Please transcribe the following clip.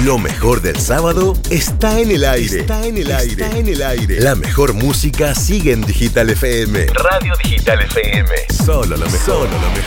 Lo mejor del sábado está en el aire. Está en el aire. Está en el aire. La mejor música sigue en Digital FM. Radio Digital FM. Solo lo mejor. Solo lo mejor.